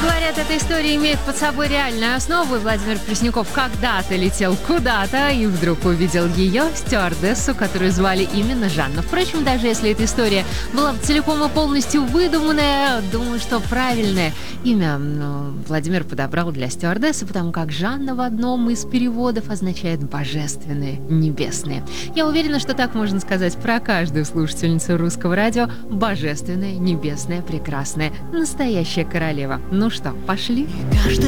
говорят, эта история имеет под собой реальную основу, и Владимир Пресняков когда-то летел куда-то и вдруг увидел ее, стюардессу, которую звали именно Жанна. Впрочем, даже если эта история была целиком и полностью выдуманная, думаю, что правильное имя Владимир подобрал для стюардессы, потому как Жанна в одном из переводов означает «божественные», «небесные». Я уверена, что так можно сказать про каждую слушательницу русского радио: божественная, небесная, прекрасная, настоящая королева. Ну что, пошли? Каждый